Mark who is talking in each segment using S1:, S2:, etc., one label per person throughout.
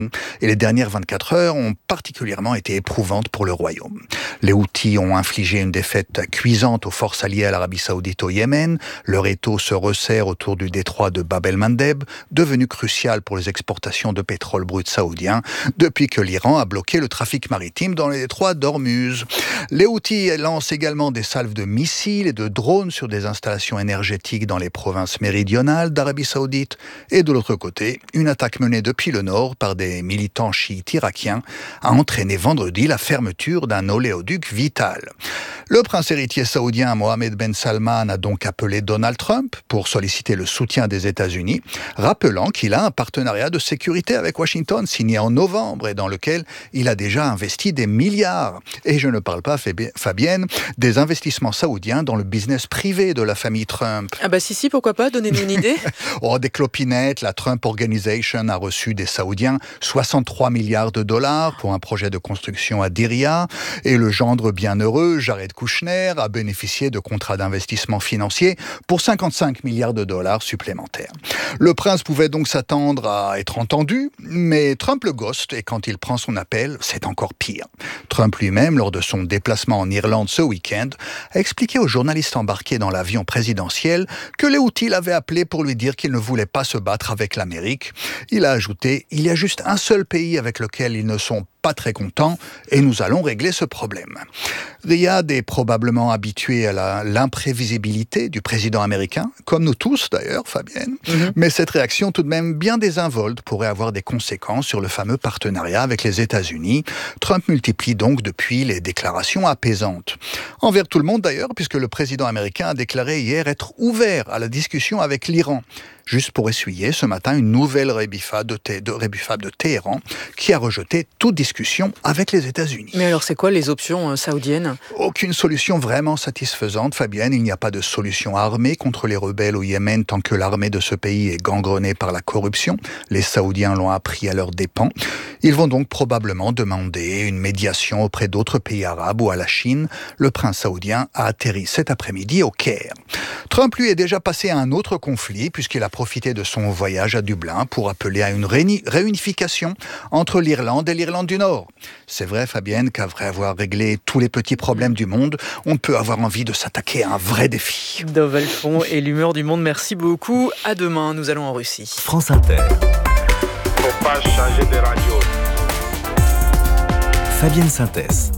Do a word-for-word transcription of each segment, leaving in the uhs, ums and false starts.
S1: Et les dernières vingt-quatre heures ont particulièrement été éprouvantes pour le royaume. Les Houthis ont infligé une défaite cuisante aux forces alliées à l'Arabie Saoudite au Yémen. Leur étau se resserre autour du détroit de Bab el-Mandeb, devenu crucial pour les exportations de pétrole brut saoudien, depuis que l'Iran a bloqué le trafic maritime dans le détroit d'Ormuz. Les Houthis lancent également des salves de missiles et de drones sur des installations énergétiques dans les provinces méridionales d'Arabie Saoudite. Et de l'autre côté, une attaque menée depuis le nord par des Les militants chiites irakiens a entraîné vendredi la fermeture d'un oléoduc vital. Le prince héritier saoudien Mohammed Ben Salman a donc appelé Donald Trump pour solliciter le soutien des États-Unis, rappelant qu'il a un partenariat de sécurité avec Washington signé en novembre et dans lequel il a déjà investi des milliards. Et je ne parle pas, Fabienne, des investissements saoudiens dans le business privé de la famille Trump.
S2: Ah bah si, si, pourquoi pas, donnez-nous une idée.
S1: Oh, des clopinettes, la Trump Organization a reçu des Saoudiens soixante-trois milliards de dollars pour un projet de construction à Diriyah et le gendre bienheureux Jared Kushner a bénéficié de contrats d'investissement financier pour cinquante-cinq milliards de dollars supplémentaires. Le prince pouvait donc s'attendre à être entendu, mais Trump le ghost et quand il prend son appel, c'est encore pire. Trump lui-même, lors de son déplacement en Irlande ce week-end, a expliqué aux journalistes embarqués dans l'avion présidentiel que les Houthis l'avaient appelé pour lui dire qu'il ne voulait pas se battre avec l'Amérique. Il a ajouté « Il y a juste un seul pays avec lequel ils ne sont pas très contents et nous allons régler ce problème. » Riyad est probablement habitué à la, l'imprévisibilité du président américain, comme nous tous d'ailleurs, Fabienne, mm-hmm. mais cette réaction tout de même bien désinvolte pourrait avoir des conséquences sur le fameux partenariat avec les États-Unis. Trump multiplie donc depuis les déclarations apaisantes. Envers tout le monde d'ailleurs, puisque le président américain a déclaré hier être ouvert à la discussion avec l'Iran. Juste pour essuyer ce matin une nouvelle rébuffade de, Té- de, rébuffade de Téhéran qui a rejeté toute discussion avec les États-Unis.
S2: Mais alors c'est quoi les options euh, saoudiennes ?
S1: Aucune solution vraiment satisfaisante, Fabienne. Il n'y a pas de solution armée contre les rebelles au Yémen tant que l'armée de ce pays est gangrenée par la corruption. Les Saoudiens l'ont appris à leurs dépens. Ils vont donc probablement demander une médiation auprès d'autres pays arabes ou à la Chine. Le prince saoudien a atterri cet après-midi au Caire. Trump, lui, est déjà passé à un autre conflit puisqu'il a profité de son voyage à Dublin pour appeler à une réuni- réunification entre l'Irlande et l'Irlande du Nord. C'est vrai, Fabienne, qu'après avoir réglé tous les petits problèmes du monde, on peut avoir envie de s'attaquer à un vrai défi.
S2: Dov Alphon et l'humeur du monde, merci beaucoup. À demain, nous allons en Russie.
S3: France Inter.
S4: Faut pas changer de radio.
S3: Fabienne Synthèse.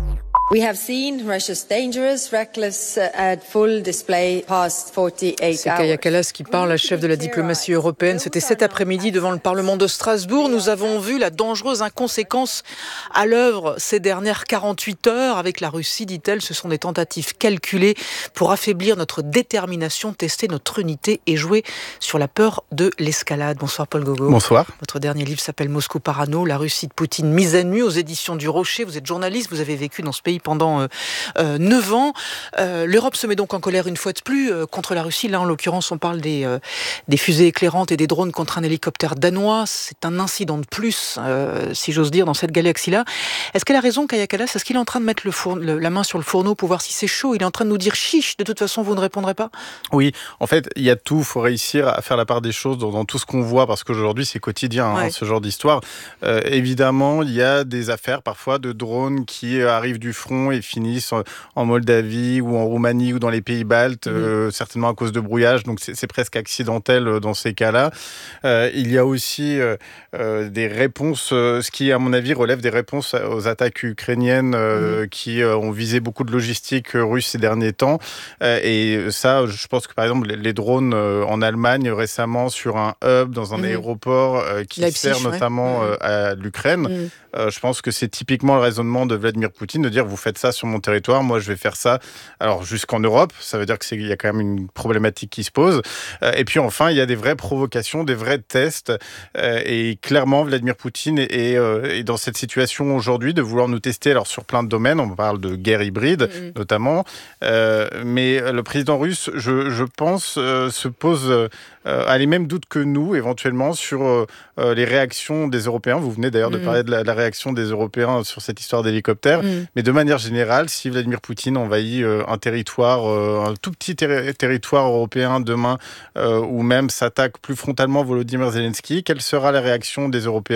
S5: We have seen Russia's dangerous, reckless and full display past forty-eight
S2: C'est
S5: hours.
S2: Kaja Kallas qui parle, la chef de la diplomatie européenne. C'était cet après-midi devant le Parlement de Strasbourg. Nous avons vu la dangereuse inconséquence à l'œuvre ces dernières quarante-huit heures. Avec la Russie, dit-elle, ce sont des tentatives calculées pour affaiblir notre détermination, tester notre unité et jouer sur la peur de l'escalade. Bonsoir Paul Gogo.
S6: Bonsoir.
S2: Votre dernier livre s'appelle Moscou Parano, la Russie de Poutine mise à nu aux éditions du Rocher. Vous êtes journaliste, vous avez vécu dans ce pays pendant euh, euh, neuf ans. Euh, L'Europe se met donc en colère une fois de plus euh, contre la Russie. Là, en l'occurrence, on parle des, euh, des fusées éclairantes et des drones contre un hélicoptère danois. C'est un incident de plus, euh, si j'ose dire, dans cette galaxie-là. Est-ce qu'elle a raison, Kaja Kallas ? Est-ce qu'il est en train de mettre le four, le, la main sur le fourneau pour voir si c'est chaud ? Il est en train de nous dire chiche, de toute façon, vous ne répondrez pas ?
S6: Oui, en fait, il y a tout. Il faut réussir à faire la part des choses dans, dans tout ce qu'on voit, parce qu'aujourd'hui, c'est quotidien,
S2: ouais.
S6: hein, ce genre d'histoire. Euh, évidemment, il y a des affaires, parfois, de drones qui arrivent du front et finissent en Moldavie ou en Roumanie ou dans les pays baltes, mmh. euh, certainement à cause de brouillage, donc c'est, c'est presque accidentel dans ces cas-là. Euh, il y a aussi euh, euh, des réponses, euh, ce qui à mon avis relève des réponses aux attaques ukrainiennes euh, mmh. qui euh, ont visé beaucoup de logistique russe ces derniers temps. Euh, et ça, je pense que par exemple les drones euh, en Allemagne récemment sur un hub dans un mmh. aéroport euh, qui Leipzig, sert notamment ouais. euh, à l'Ukraine, mmh. euh, je pense que c'est typiquement le raisonnement de Vladimir Poutine de dire vous faites ça sur mon territoire, moi je vais faire ça alors jusqu'en Europe, ça veut dire qu'il y a quand même une problématique qui se pose. Euh, et puis enfin, il y a des vraies provocations, des vrais tests. Euh, et clairement, Vladimir Poutine est, est, euh, est dans cette situation aujourd'hui de vouloir nous tester alors, sur plein de domaines. On parle de guerre hybride mmh. notamment. Euh, mais le président russe, je, je pense, euh, se pose... Euh, a les mêmes doutes que nous, éventuellement, sur euh, les réactions des Européens. Vous venez d'ailleurs de mmh. parler de la, de la réaction des Européens sur cette histoire d'hélicoptère. Mmh. Mais de manière générale, si Vladimir Poutine envahit euh, un territoire, euh, un tout petit ter- territoire européen demain, euh, ou même s'attaque plus frontalement Volodymyr Zelensky, quelle sera la réaction des Européens ?